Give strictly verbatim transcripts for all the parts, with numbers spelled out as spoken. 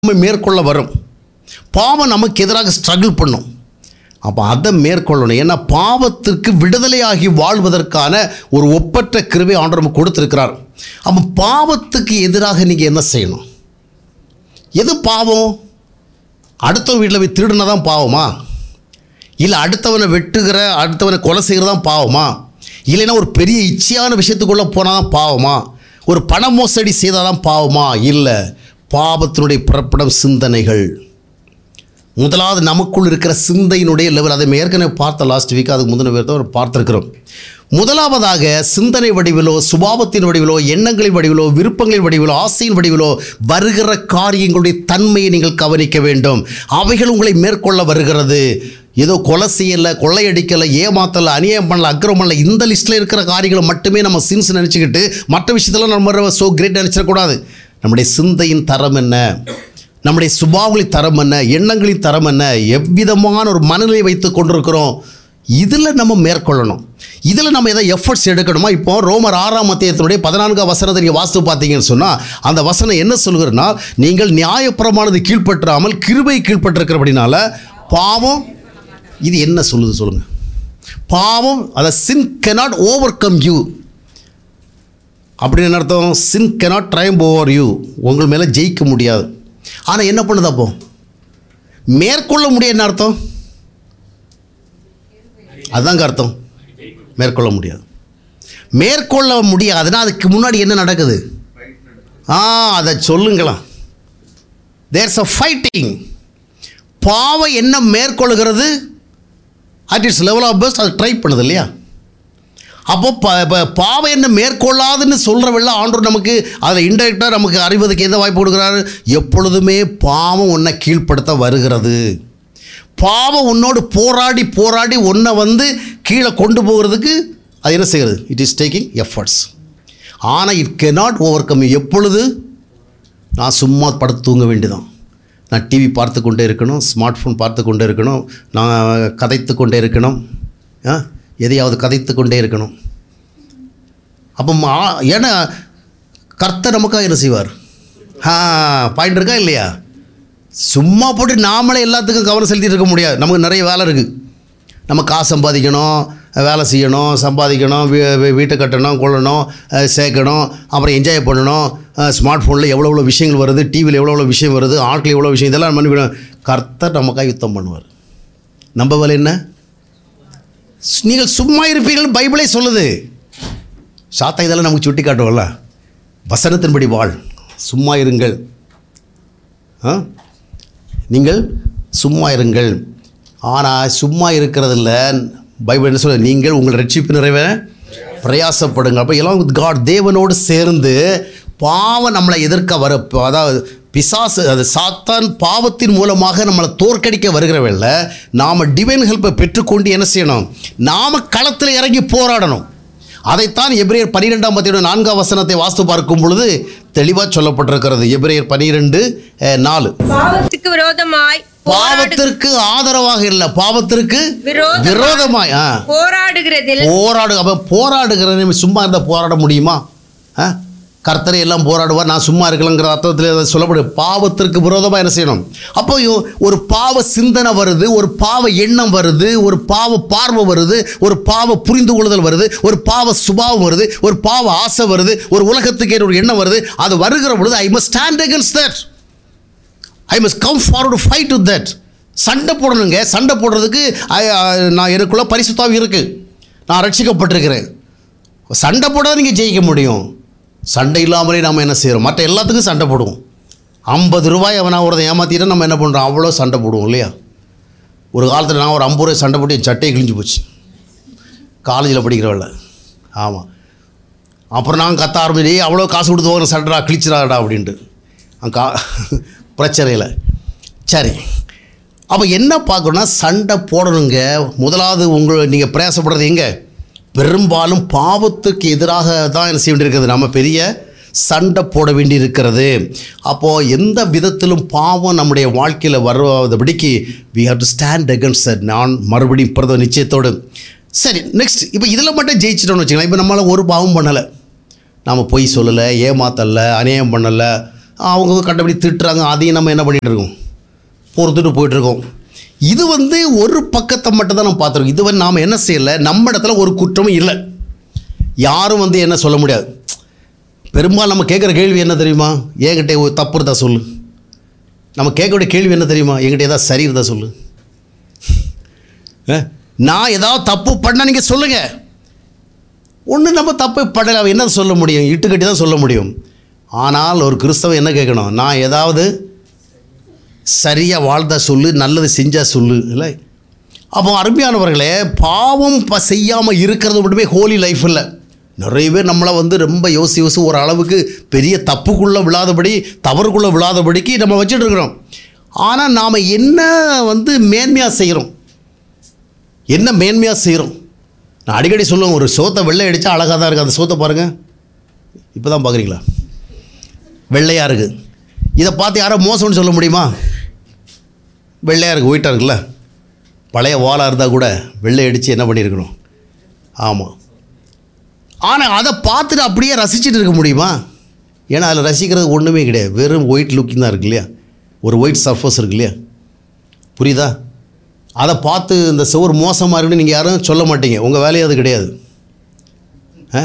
நம்ம மேற்கொள்ள வரும். பாவம் நமக்கு எதிராக ஸ்ட்ரகிள் பண்ணும். அப்போ அதை மேற்கொள்ளணும். ஏன்னா பாவத்திற்கு விடுதலையாகி வாழ்வதற்கான ஒரு ஒப்பற்ற கிருபை ஆண்டவர் நமக்கு கொடுத்துருக்கிறார். அப்போ பாவத்துக்கு எதிராக நீங்கள் என்ன செய்யணும்? எது பாவம்? அடுத்த வீட்டில் போய் திருடுனா தான் பாவமா? இல்லை அடுத்தவனை வெட்டுகிற அடுத்தவனை கொலை செய்கிறது தான் பாவமா? இல்லைன்னா ஒரு பெரிய இச்சையான விஷயத்துக்குள்ளே போனால் தான் பாவமா? ஒரு பண மோசடி செய்தால் தான் பாவமா? இல்லை, பாவத்தினுடைய பிறப்பிடம் சிந்தனைகள். முதலாவது நமக்குள் இருக்கிற சிந்தையினுடைய லெவல். அதை ஏற்கனவே பார்த்த லாஸ்ட் வீக், அதுக்கு முந்தின பேர்த்த பார்த்துருக்கிறோம். முதலாவதாக சிந்தனை வடிவிலோ, சுபாவத்தின் வடிவிலோ, எண்ணங்களின் வடிவிலோ, விருப்பங்களின் வடிவிலோ, ஆசையின் வடிவிலோ வருகிற காரியங்களுடைய தன்மையை நீங்கள் கவனிக்க வேண்டும். அவைகள் உங்களை மேற்கொள்ள வருகிறது. ஏதோ கொலை செய்யலை, கொள்ளையடிக்கலை, ஏமாத்தலை, அநியாயம் பண்ணல, அக்கிரம் பண்ணல, இந்த லிஸ்ட்டில் இருக்கிற காரியங்களை மட்டுமே நம்ம சின்ஸ் நினச்சிக்கிட்டு மற்ற விஷயத்தில் நம்ம ஸோ கிரேட் நினச்சிடக்கூடாது. நம்முடைய சிந்தையின் தரம் என்ன, நம்முடைய சுபாவங்களின் தரம் என்ன, எண்ணங்களின் தரம் என்ன, எவ்விதமான ஒரு மனநிலை வைத்து கொண்டிருக்கிறோம், இதில் நம்ம மேற்கொள்ளணும். இதில் நம்ம எதாவது எஃபர்ட்ஸ் எடுக்கணுமா? இப்போ ரோமர் ஆறாம் அத்தியாயத்தினுடைய பதினான்காம் வசனத்தை நீங்கள் வாசித்து பார்த்தீங்கன்னு சொன்னால் அந்த வசனம் என்ன சொல்கிறதுனா, நீங்கள் நியாயப்பிரமாணத்தை கீழ்ப்பற்றாமல் கிருபை கீழ்ப்பட்டிருக்கிறபடினால பாவம். இது என்ன சொல்லுது சொல்லுங்கள்? பாவம், அதை சின் cannot overcome you அப்படின்னு என்ன அர்த்தம்? சின் cannot triumph over you, உங்கள் மேலே ஜெயிக்க முடியாது. ஆனால் என்ன பண்ணுது அப்போ? மேற்கொள்ள முடியாது. என்ன அர்த்தம்? அதுதாங்க அர்த்தம். மேற்கொள்ள முடியாது. மேற்கொள்ள முடியாதுன்னா அதுக்கு முன்னாடி என்ன நடக்குது? ஆ அதை சொல்லுங்களா. There's a fighting. பாவம் என்ன மேற்கொள்கிறது? At it's level of best அது ட்ரை பண்ணுது இல்லையா? அப்போ பாவம் என்ன மேற்கொள்ளாதுன்னு சொல்கிறவெல்லாம் ஆண்டவர் நமக்கு அதில் இன்டெரக்டாக நமக்கு அறிவதற்கு எந்த வாய்ப்பு கொடுக்குறாரு? எப்பொழுதுமே பாவம் உன்னை கீழ்ப்படுத்த வருகிறது. பாவம் உன்னோடு போராடி போராடி உன்னை வந்து கீழே கொண்டு போகிறதுக்கு அது என்ன செய்கிறது? It is taking efforts. ஆனால் இட் cannot overcome. எப்பொழுது? நான் சும்மா படுத்து தூங்க வேண்டியதான், நான் டிவி பார்த்து கொண்டே இருக்கணும், ஸ்மார்ட் ஃபோன் பார்த்து கொண்டே இருக்கணும், நான் கதைத்து கொண்டே இருக்கணும், எதையாவது கதைத்து கொண்டே இருக்கணும். அப்போ ஏன்னா கர்த்தர் நமக்காக என்ன செய்வார்? ஆ பாயிண்ட் இருக்கா இல்லையா? சும்மா போட்டு நாமளே எல்லாத்துக்கும் கவனம் செலுத்திட்டு இருக்க முடியாது. நமக்கு நிறைய வேலை இருக்குது. நம்ம காசு சம்பாதிக்கணும், வேலை செய்யணும், சம்பாதிக்கணும், வீ வீட்டை கட்டணும், கொள்ளணும், சேர்க்கணும், அப்புறம் என்ஜாய் பண்ணணும். ஸ்மார்ட் ஃபோனில் எவ்வளோ எவ்வளோ விஷயங்கள் வருது, டிவியில் எவ்வளோ எவ்வளோ விஷயம் வருது, ஆட்கள் எவ்வளோ விஷயம், இதெல்லாம் பண்ணிவிடும். கர்த்தர் நமக்காக யுத்தம் பண்ணுவார். நம்ம வேலை என்ன? நீங்கள் சும்மா இருப்பீர்கள் பைபிளே சொல்லுது. சாத்தா இதெல்லாம் நமக்கு சுட்டி காட்டுவோம்ல. வசனத்தின்படி வாழ், சும்மா இருங்கள், நீங்கள் சும்மா இருங்கள். ஆனால் சும்மா இருக்கிறதில்ல. பைபிள் என்ன சொல்ல? நீங்கள் உங்கள் ரட்சிப்பு நிறைவேற பிரயாசப்படுங்க. அப்போ எல்லாம் காட் தேவனோடு சேர்ந்து பாவம் நம்மளை எதிர்க்க வர, அதாவது பிசாசு, அது சாத்தான் பாவத்தின் மூலமாக நம்மளை தோற்கடிக்க வருகிறவல்ல, நாம் டிவைன் ஹெல்ப்பை பெற்றுக்கொண்டு என்ன செய்யணும்? நாம் களத்தில் இறங்கி போராடணும். அதைத்தான் எபிரேயர் பன்னிரெண்டாம் அதிகாரம் நான்காம் வசனத்தை வாசித்து பார்க்கும் பொழுது தெளிவாக சொல்லப்பட்டிருக்கிறது. எபிரேயர் பன்னிரெண்டு நாலு. பாவத்துக்கு விரோதமாய், பாவத்திற்கு ஆதரவாக இல்லை, பாவத்திற்கு விரோதமாய் போராடுகிறதில் போராடு. அப்போ போராடுகிற சும்மா இருந்தால் போராட முடியுமா? கர்த்தரை எல்லாம் போராடுவார், நான் சும்மா இருக்கலங்கிற அர்த்தத்தில் சொல்லப்படும். பாவத்திற்கு விரோதமாக என்ன செய்யணும்? அப்போ ஒரு பாவ சிந்தனை வருது, ஒரு பாவ எண்ணம் வருது, ஒரு பாவ பார்வை வருது, ஒரு பாவ புரிந்து கொள்ளுதல் வருது, ஒரு பாவ சுபாவம் வருது, ஒரு பாவ ஆசை வருது, ஒரு உலகத்துக்கு ஒரு எண்ணம் வருது. அது வருகிற பொழுது I must stand against that. I must come forward to fight with that. சண்டை போடணுங்க. சண்டை போடுறதுக்கு நான் எனக்குள்ள பரிசுத்தாவி இருக்குது, நான் ரட்சிக்கப்பட்டிருக்கிறேன். சண்டை போடாத நீங்கள் ஜெயிக்க முடியும். சண்டை இல்லாமலே நம்ம என்ன செய்கிறோம்? மற்ற எல்லாத்துக்கும் சண்டை போடுவோம். ஐம்பது ரூபாய் அவனை ஒருத்தன் ஏமாற்றிட்டா நம்ம என்ன பண்ணுறோம்? அவ்வளோ சண்டை போடுவோம் இல்லையா? ஒரு காலத்தில் நான் ஒரு ஐம்பது ரூபாய் சண்டை போட்டு என் சட்டையை கிழிஞ்சு போச்சு, காலேஜில் படிக்கிறவள. ஆமாம். அப்புறம் நான் கத்த ஆரம்பிச்சு, அவ்வளோ காசு கொடுத்து போகிற சண்டைடா கிழிச்சிடாடா அப்படின்ட்டு கா பிரச்சனையில். சரி, அப்போ என்ன பார்க்கணுன்னா சண்டை போடணுங்க. முதலாவது உங்களை நீங்கள் பிரயாசப்படுறது எங்கே? பெரும்பாலும் பாவத்துக்கு எதிராக தான் என்ன செய்ய வேண்டியிருக்கிறது? நம்ம பெரிய சண்டை போட வேண்டி இருக்கிறது. அப்போது எந்த விதத்திலும் பாவம் நம்முடைய வாழ்க்கையில் வருவதபடிக்கு we have to stand against that. நான் மறுபடியும் பிரத நிச்சயத்தோடு. சரி, நெக்ஸ்ட் இப்போ இதில் மட்டும் ஜெயிச்சிட்டோன்னு வச்சுக்கலாம். இப்போ நம்மளால் ஒரு பாவம் பண்ணலை, நாம் பொய் சொல்லலை, ஏமாத்தலை, அநியாயம் பண்ணலை, அவங்க கண்டபடி திட்டுறாங்க, அதையும் நம்ம என்ன பண்ணிகிட்டு இருக்கோம், பொறுத்துட்டு போயிட்டுருக்கோம். இது வந்து ஒரு பக்கத்தை மட்டும் தான் நம்ம பார்த்துருக்கோம். இது வந்து நாம் என்ன செய்யலை, நம்ம இடத்துல ஒரு குற்றமும் இல்லை, யாரும் வந்து என்ன சொல்ல முடியாது. பெரும்பாலும் நம்ம கேட்குற கேள்வி என்ன தெரியுமா, என்கிட்ட ஒரு தப்பு இருந்தால் சொல்லு. நம்ம கேட்கக்கூடிய கேள்வி என்ன தெரியுமா, என்கிட்ட ஏதாவது சரி இருந்தால் சொல்லு. நான் ஏதாவது தப்பு பண்ண நீங்கள் சொல்லுங்கள். ஒன்று நம்ம தப்பு பண்ணலை, என்ன சொல்ல முடியும், இட்டுக்கட்டி தான் சொல்ல முடியும். ஆனால் ஒரு கிறிஸ்தவன் என்ன கேட்கணும், நான் ஏதாவது சரியாக வாழ்ந்தா சொல்லு, நல்லது செஞ்சால் சொல்லு இல்லை. அப்போ அருமையானவர்களே, பாவம் ப செய்யாமல் இருக்கிறது மட்டுமே ஹோலி லைஃப் இல்லை. நிறைய பேர் நம்மளை வந்து ரொம்ப யோசி யோசி ஒரு அளவுக்கு பெரிய தப்புக்குள்ளே விழாதபடி, தவறுக்குள்ளே விழாதபடிக்கு நம்ம வச்சுட்டு இருக்கிறோம். ஆனால் நாம் என்ன வந்து மேன்மையாக செய்கிறோம், என்ன மேன்மையாக செய்கிறோம். நான் அடிக்கடி சொல்லுவேன், ஒரு சோத்தை வெள்ளை அடித்தா அழகாக தான் இருக்குது. அந்த சோத்தை பாருங்கள், இப்போ தான் பார்க்குறீங்களா, வெள்ளையாக இருக்குது. இதை பார்த்து யாரோ மோசம்னு சொல்ல முடியுமா? வெள்ளையாக இருக்குது, ஒயிட்டாக இருக்குல்ல. பழைய வாலாக இருந்தால் கூட வெள்ளை அடித்து என்ன பண்ணியிருக்கணும். ஆமாம். ஆனால் அதை பார்த்துட்டு அப்படியே ரசிச்சுட்டு இருக்க முடியுமா? ஏன்னா அதில் ரசிக்கிறது ஒன்றுமே கிடையாது, வெறும் ஒயிட் லுக்கிங் தான் இருக்கு இல்லையா, ஒரு ஒயிட் சர்ஃபஸ் இருக்கு இல்லையா, புரியுதா? அதை பார்த்து இந்த சுவர் மோசமாக இருக்குன்னு நீங்கள் யாரும் சொல்ல மாட்டீங்க, உங்கள் வேலையே அது கிடையாது. ஆ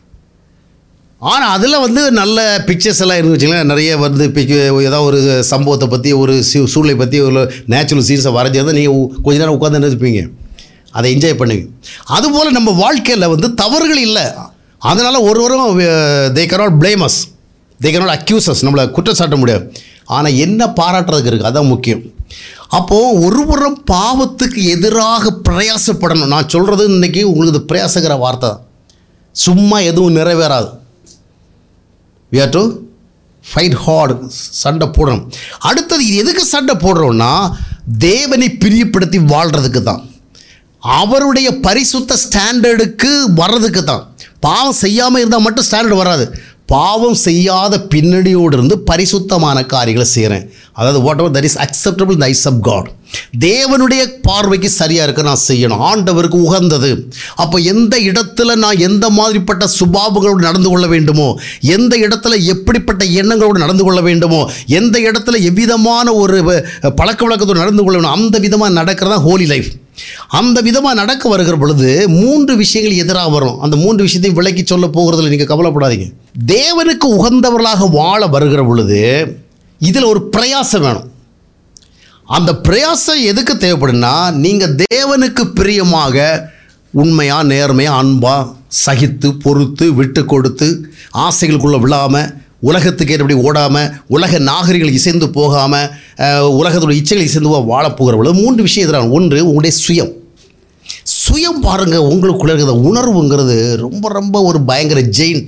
ஆனால் அதில் வந்து நல்ல பிக்சர்ஸ் எல்லாம் இருந்து வச்சுங்களேன், நிறைய வந்து பிக் ஏதாவது ஒரு சம்பவத்தை பற்றி, ஒரு சூழ்நிலை பற்றி ஒரு நேச்சுரல் சீன்ஸை வரைஞ்சிருந்தால் நீங்கள் கொஞ்ச நேரம் உட்காந்து நினைப்பீங்க, அதை என்ஜாய் பண்ணுவீங்க. அதுபோல் நம்ம வாழ்க்கையில் வந்து தவறுகள் இல்லை, அதனால் ஒருவரும் தே cannot blame us, தே cannot accuse us, நம்மளை குற்றம் சாட்ட முடியாது. ஆனால் என்ன பாராட்டுறதுக்கு இருக்குது, அதுதான் முக்கியம். அப்போது ஒருபுறம் பாவத்துக்கு எதிராக பிரயாசப்படணும். நான் சொல்கிறது இன்றைக்கி உங்களுக்கு இது பிரயாசங்கிற வார்த்தை தான், சும்மா எதுவும் நிறைவேறாது. we have to fight hard, சண்டை போடணும். அடுத்தது இது எதுக்கு சண்டை போடுறோன்னா, தேவனை பிரியப்படுத்தி வாழ்கிறதுக்கு தான், அவருடைய பரிசுத்த ஸ்டாண்டர்டுக்கு வர்றதுக்கு தான். பாவம் செய்யாமல் இருந்தால் மட்டும் ஸ்டாண்டர்டு வராது, பாவம் செய்யாத பின்னணியோடு இருந்து பரிசுத்தமான காரியங்களை செய்கிறேன். அதாவது what ever that is acceptable in the eyes of God, தேவனுடைய பார்வைக்கு சரியாக இருக்க நான் செய்யணும், ஆண்டவருக்கு உகந்தது. அப்போ எந்த இடத்துல நான் எந்த மாதிரிப்பட்ட சுபாவங்களோடு நடந்து கொள்ள வேண்டுமோ, எந்த இடத்துல எப்படிப்பட்ட எண்ணங்களோடு நடந்து கொள்ள வேண்டுமோ, எந்த இடத்துல எவ்விதமான ஒரு பழக்க வழக்கத்தோடு நடந்து கொள்ள வேணும், அந்த விதமாக நடக்கிறதா ஹோலி லைஃப். அந்த விதமாக நடக்க வருகிற பொழுது மூன்று விஷயங்கள் எதிராக வரும். அந்த மூன்று விஷயத்தையும் விளக்கி சொல்ல போகிறதுல நீங்கள் கவலைப்படாதீங்க. தேவனுக்கு உகந்தவர்களாக வாழ வருகிற பொழுது இதில் ஒரு பிரயாசம் வேணும். அந்த பிரயாசம் எதுக்கு தேவைப்படுன்னா, நீங்கள் தேவனுக்கு பிரியமாக உண்மையாக, நேர்மையாக, அன்பாக, சகித்து, பொறுத்து, விட்டு கொடுத்து, ஆசைகளுக்குள்ளே விழாமல், உலகத்துக்கு ஏற்றபடி ஓடாமல், உலக நாகரிகள் இசைந்து போகாமல், உலகத்தோட இச்சைகள் இசைந்து வாழப்போகிற பொழுது மூன்று விஷயம் எதிராக. ஒன்று, உங்களுடைய சுயம். சுயம் பாருங்கள், உங்களுக்குள்ள இருக்கிற உணர்வுங்கிறது ரொம்ப ரொம்ப ஒரு பயங்கர ஜெயிண்ட்.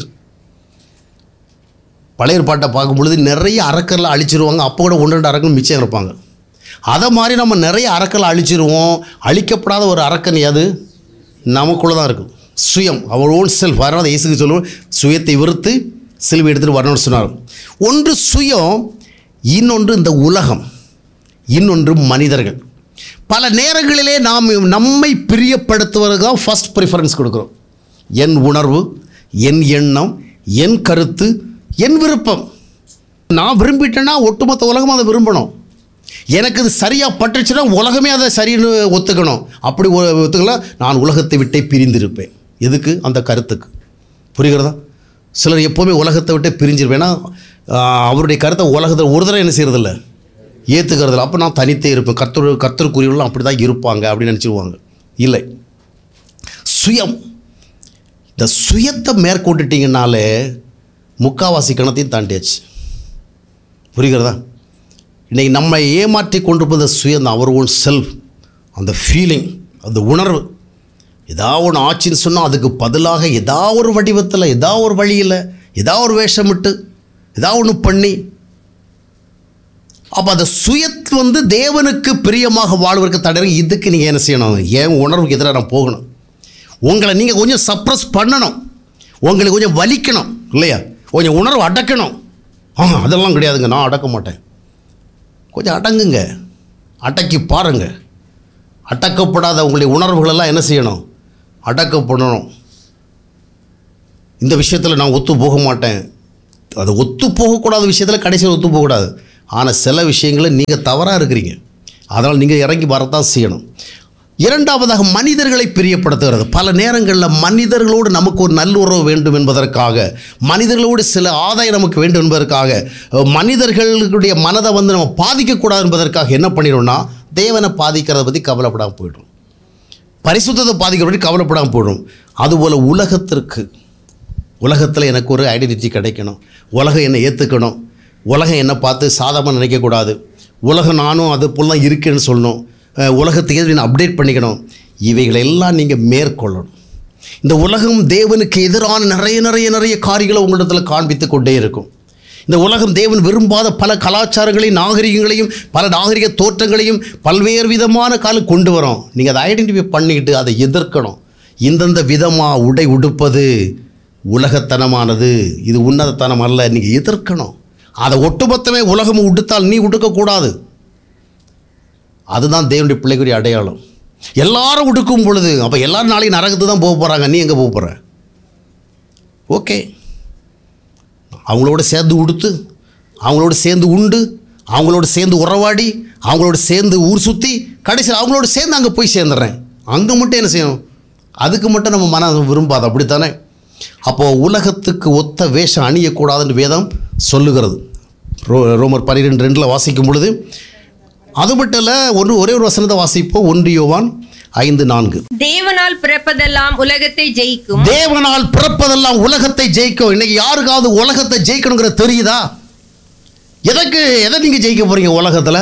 பழைய பாட்டை பார்க்கும் பொழுது நிறைய அரக்கெல்லாம் அழிச்சிருவாங்க, அப்போ கூட ஒன்று ரெண்டு அரக்கன் மிச்சம் இருப்பாங்க. அதை மாதிரி நம்ம நிறைய அரக்கெல்லாம் அழிச்சிருவோம். அழிக்கப்படாத ஒரு அரக்கன் அது நமக்குள்ளே தான் இருக்கும், சுயம், அவர் ஓன் செல்ஃப். அதனால் இயேசுக்கு சொல்லுவோம், சுயத்தை விருத்து சிலுவை எடுத்துகிட்டு வரணும்னு சொன்னார். ஒன்று சுயம், இன்னொன்று இந்த உலகம், இன்னொன்று மனிதர்கள். பல நேரங்களிலே நாம் நம்மை பிரியப்படுத்துவதற்கு தான் ஃபஸ்ட் ப்ரிஃபரன்ஸ் கொடுக்குறோம். என் உணர்வு, என் எண்ணம், என் கருத்து, என் விருப்பம். நான் விரும்பிட்டேன்னா ஒட்டுமொத்த உலகம் அதை விரும்பணும். எனக்கு இது சரியாக பட்டுச்சுன்னா உலகமே அதை சரின்னு ஒத்துக்கணும். அப்படி ஒத்துக்கலாம், நான் உலகத்தை விட்டே பிரிந்திருப்பேன். எதுக்கு? அந்த கருத்துக்கு. புரிகிறதா? சிலர் எப்போவுமே உலகத்தை விட்டே பிரிஞ்சிருப்பேன். ஏன்னா அவருடைய கருத்தை உலகத்தில் ஒரு தடவை என்ன செய்கிறதில்ல, ஏற்றுக்கிறதில்ல. அப்போ நான் தனித்தே இருப்பேன், கர்த்தர் கர்த்தருக்குரியவர்களும் அப்படி தான் இருப்பாங்க அப்படின்னு நினச்சிடுவாங்க. இல்லை, சுயம். இந்த சுயத்தை மேற்கொண்டுட்டிங்கனாலே முக்காவாசி கணத்தையும் தாண்டியாச்சு. புரிகிறதா? இன்றைக்கி நம்ம ஏமாற்றி கொண்டு போகிற சுயம் தான், அவர் ஓன் செல்ஃப். அந்த ஃபீலிங், அந்த உணர்வு, ஏதாவது ஒன்று ஆச்சுன்னு சொன்னால் அதுக்கு பதிலாக ஏதாவது ஒரு வடிவத்தில், ஏதாவது ஒரு வழியில், ஏதாவது ஒரு வேஷமிட்டு, ஏதாவது ஒன்று பண்ணி, அப்போ அந்த சுயத்து வந்து தேவனுக்கு பிரியமாக வாழ்வதற்கு தடவை. இதுக்கு நீங்கள் என்ன செய்யணும்? ஏன் உணர்வுக்கு எதிராக நான் போகணும். உங்களை நீங்கள் கொஞ்சம் சப்ரஸ் பண்ணணும், உங்களுக்கு கொஞ்சம் வலிக்கணும் இல்லையா, கொஞ்சம் உணர்வு அடக்கணும். ஆ அதெல்லாம் கிடையாதுங்க, நான் அடக்க மாட்டேன். கொஞ்சம் அடங்குங்க, அடக்கி பாருங்கள். அடக்கப்படாத உங்களுடைய உணர்வுகளெல்லாம் என்ன செய்யணும்? அடக்கப்படணும். இந்த விஷயத்தில் நான் ஒத்து போக மாட்டேன், அது ஒத்து போகக்கூடாத விஷயத்தில் கடைசியில் ஒத்து போகக்கூடாது. ஆனால் சில விஷயங்களில் நீங்கள் தவறாக இருக்கிறீங்க, அதனால் நீங்கள் இறங்கி வரத்தான் செய்யணும். இரண்டாவதாக மனிதர்களை பிரியப்படுத்துகிறது. பல நேரங்களில் மனிதர்களோடு நமக்கு ஒரு நல்லுறவு வேண்டும் என்பதற்காக, மனிதர்களோடு சில ஆதாயம் நமக்கு வேண்டும் என்பதற்காக, மனிதர்களுடைய மனதை வந்து நம்ம பாதிக்கக்கூடாது என்பதற்காக என்ன பண்ணிடும்னா தேவனை பாதிக்கிறத பற்றி கவலைப்படாமல் போய்டும், பரிசுத்தத்தை பாதிக்கிறத பற்றி கவலைப்படாமல் போய்டும். அதுபோல் உலகத்திற்கு, உலகத்தில் எனக்கு ஒரு ஐடென்டிட்டி கிடைக்கணும், உலகம் என்னை ஏற்றுக்கணும், உலகம் என்னை பார்த்து சாதாரணமாக நினைக்கக்கூடாது, உலகம் நானும் அது போல் தான் இருக்கேன்னு சொல்லணும், உலகத்துக்கு எதிராக நான் அப்டேட் பண்ணிக்கணும். இவைகளெல்லாம் நீங்கள் மேற்கொள்ளணும். இந்த உலகம் தேவனுக்கு எதிரான நிறைய நிறைய நிறைய காரியங்களை உங்களிடத்தில் காண்பித்து கொண்டே இருக்கும். இந்த உலகம் தேவன் விரும்பாத பல கலாச்சாரங்களையும் நாகரிகங்களையும் பல நாகரிக தோற்றங்களையும் பல்வேறு விதமான காலம் கொண்டு வரோம். நீங்கள் அதை ஐடென்டிஃபை பண்ணிக்கிட்டு அதை எதிர்க்கணும். இந்தந்த விதமாக உடை உடுப்பது உலகத்தனமானது, இது உன்னதத்தனம் அல்ல, நீங்கள் எதிர்க்கணும். அதை ஒட்டுமொத்தமே உலகம் உடுத்தால் நீ உடுக்கக்கூடாது. அதுதான் தேவனுடைய பிள்ளைக்குரிய அடையாளம். எல்லாரும் உடுக்கும் பொழுது அப்போ எல்லாரும் நாளைக்கு நரகத்து தான் போக போகிறாங்க, நீ எங்கே போக போகிற? ஓகே, அவங்களோட சேர்ந்து உடுத்து, அவங்களோட சேர்ந்து உண்டு, அவங்களோட சேர்ந்து உறவாடி, அவங்களோட சேர்ந்து ஊர் சுற்றி, கடைசியில் அவங்களோட சேர்ந்து அங்கே போய் சேர்ந்துடுறேன். அங்கே மட்டும் என்ன செய்யணும்? அதுக்கு மட்டும் நம்ம மனம் விரும்பாது, அப்படித்தானே? அப்போது உலகத்துக்கு ஒத்த வேஷம் அணியக்கூடாதுன்னு வேதம் சொல்லுகிறது. ரோ ரோமர் பன்னிரெண்டு ரெண்டில் வாசிக்கும் பொழுது அது மட்டும் இல்லை, ஒன்று ஒரே ஒரு வசனத்தை வாசிப்போம். ஒன்று யோவான் ஐந்து நான்கு. தேவனால் பிறப்பதெல்லாம் உலகத்தை ஜெயிக்கும். தேவனால் பிறப்பதெல்லாம் உலகத்தை ஜெயிக்கும். இன்னைக்கு யாருக்காவது உலகத்தை ஜெயிக்கணுங்கிறது தெரியுதா? எதற்கு எதை நீங்கள் ஜெயிக்க போகிறீங்க உலகத்தில்?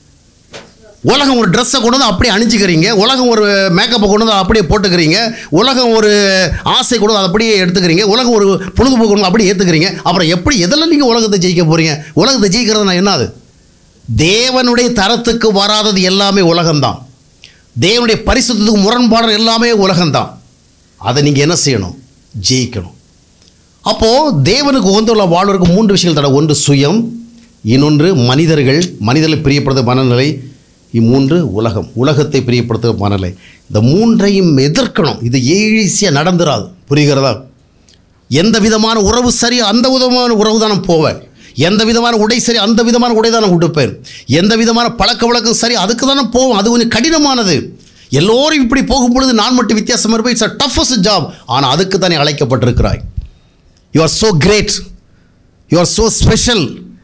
உலகம் ஒரு ட்ரெஸ்ஸை கொண்டு வந்து அப்படியே அணிஞ்சிக்கிறீங்க, உலகம் ஒரு மேக்கப்பை கொண்டு வந்து அப்படியே போட்டுக்கிறீங்க, உலகம் ஒரு ஆசை கொண்டு வந்து அதை அப்படியே எடுத்துக்கிறீங்க, உலகம் ஒரு பொழுதுபோக்கு கொண்டு அப்படியே ஏற்றுக்கிறீங்க. அப்புறம் எப்படி எதில் நீங்கள் உலகத்தை ஜெயிக்க போகிறீங்க? உலகத்தை ஜெயிக்கிறது நான் என்னது? தேவனுடைய தரத்துக்கு வராதது எல்லாமே உலகம்தான். தேவனுடைய பரிசுத்தத்துக்கு முரண்பாடு எல்லாமே உலகம்தான். அதை நீங்கள் என்ன செய்யணும்? ஜெயிக்கணும். அப்போது தேவனுக்கு உகந்துள்ள வாழ்வதற்கு மூன்று விஷயங்கள் தடை. ஒன்று சுயம், இன்னொன்று மனிதர்கள், மனிதர்களை பிரியப்படுத்த மனநிலை, இம்மூன்று உலகம், உலகத்தை பிரியப்படுத்த மனநிலை. இந்த மூன்றையும் எதிர்க்கணும். இது ஈஸியாக நடந்துராது, புரிகிறதா? எந்த விதமான உறவு சரி அந்த விதமான உறவு தான் நான் போவேன், எந்த விதமான உடை சரி அந்த விதமான உடை தான் நான் உடுப்பேன், எந்த விதமான பழக்க வழக்கம் சரி அதுக்கு தானே போவோம். அது கொஞ்சம் கடினமானது. எல்லோரும் இப்படி போகும் பொழுது நான் மட்டும் வித்தியாசமாக இருப்பேன். It's a toughest job. ஆனால் அதுக்கு தானே அழைக்கப்பட்டிருக்கிறாய். You are so great, you are so special.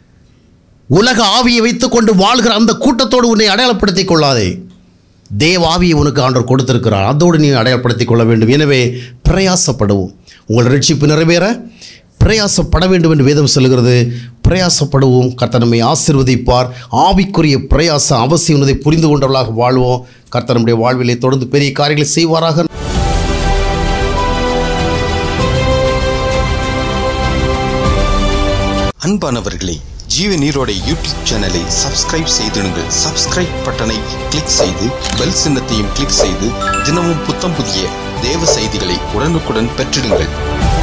உலக ஆவியை வைத்துக்கொண்டு வாழ்கிற அந்த கூட்டத்தோடு உன்னை அடையாளப்படுத்திக் கொள்ளாதே. தேவ ஆவியை உனக்கு ஆண்டவர் கொடுத்திருக்கிறார், அதோடு நீ அடையாளப்படுத்திக் கொள்ள வேண்டும். எனவே பிரயாசப்படுவோம். உங்கள் ரட்சிப்பு நிறைவேற பிரயாசப்பட வேண்டும் என்று வேதம் சொல்கிறது. பிரயாசப்படுவோம். கர்த்தர் நம்மை ஆசீர்வதிப்பார். ஆவிக்குரிய பிரயாசம் அவசியம் என்பதை புரிந்து கொண்டவர்களாக வாழ்வோம். கர்த்தர் நம்முடைய வாழ்விலே தொடர்ந்து பெரிய காரியங்களை செய்வாராக. அன்பானவர்களே, ஜீவ நீரோடை யூடியூப் சேனலை சப்ஸ்கிரைப் செய்திடுங்கள். சப்ஸ்கிரைப் பட்டனை கிளிக் செய்து பெல் சின்னத்தையும் கிளிக் செய்து தினமும் புத்தம் புதிய தேவ செய்திகளை உடனுக்குடன் பெற்றிடுங்கள்.